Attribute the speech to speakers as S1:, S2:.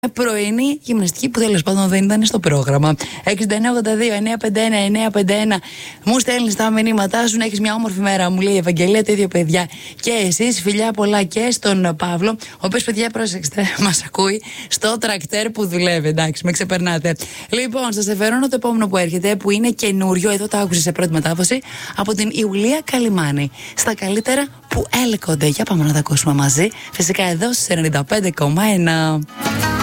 S1: Πρωινή γυμναστική που τέλος πάντων δεν ήταν στο πρόγραμμα. 6982-951-951. Μου στέλνεις τα μηνύματά σου. Να έχεις μια όμορφη μέρα, μου λέει η Ευαγγελία. Το ίδιο, παιδιά. Και εσείς, φιλιά πολλά και στον Παύλο, ο οποίος, παιδιά, πρόσεξτε, μας ακούει στο τρακτέρ που δουλεύει. Εντάξει, με ξεπερνάτε. Λοιπόν, σας εφερώνω το επόμενο που έρχεται, που είναι καινούριο. Εδώ το άκουσα σε πρώτη μετάδοση από την Ιουλία Καλιμάνη. Στα καλύτερα που έλκονται. Για πάμε να τα ακούσουμε μαζί. Φυσικά εδώ στους 95,1.